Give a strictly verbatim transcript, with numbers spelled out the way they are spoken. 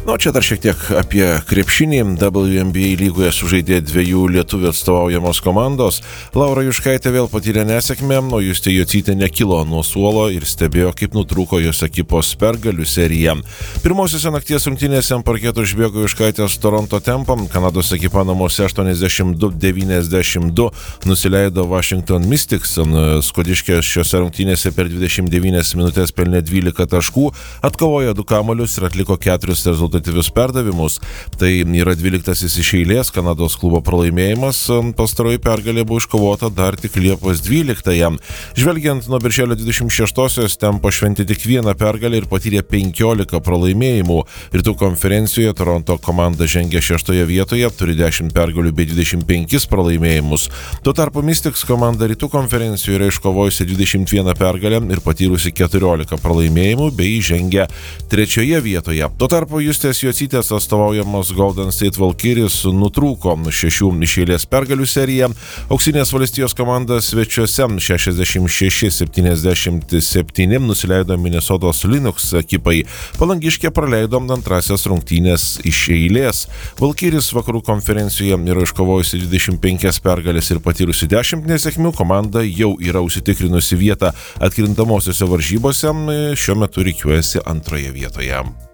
Nu, čia dar šiek tiek apie krepšinį. W N B A lygoje sužaidė dviejų lietuvių atstovaujamos komandos. Laura Juškaitė vėl patyrė nesėkmę, o Justė Jocytė nekilo nuo suolo ir stebėjo, kaip nutrūko jos ekipos pergalių serija. Pirmosiose nakties rungtynėse ant parketo išbėgo Juškaitės Toronto tempam. Kanados ekipa namuose aštuoniasdešimt du devyniasdešimt du nusileido Washington Mystics. Skodiškė šiose rungtynėse per dvidešimt devynias minutės pelnė dvylika taškų, atkovojo du kamuolius ir atliko keturis rezultatyvius perdavimus. Tai yra dvyliktasis iš eilės Kanados klubo pralaimėjimas. Pastaroji pergalė buvo iškovota dar tik Liepos dvyliktąją. Žvelgiant nuo birželio dvidešimt šeštosios, Tempo šventė tik vieną pergalę ir patyrė penkiolika pralaimėjimų. Rytų konferencijoje Toronto komanda žengia šeštoje vietoje, turi dešimt pergalių bei dvidešimt penkis pralaimėjimus. Tuo tarpu Mystics komanda Rytų konferencijoje yra iškovojusi dvidešimt vieną pergalę ir patyrusi keturiolika pralaimėjimų bei žengia trečioje vietoje. Tuo tarpu Justės Jocytės atstovaujamos Golden State Valkyries nutrūko šešių iš eilės pergalių seriją. Auksinės valstijos komanda svečiuose šešiasdešimt šeši septyniasdešimt septyni nusileido Minnesotos Lynx ekipai. Palangiškė praleido antrasias rungtynės iš eilės. Valkyries vakarų konferencijoje yra iškovojusi dvidešimt penkias pergalės ir patyrusi dešimt nesėkmių. Komanda jau yra užsitikrinusi vietą atkrintamosiose varžybose, šiuo metu rikiuojasi antroje vietoje.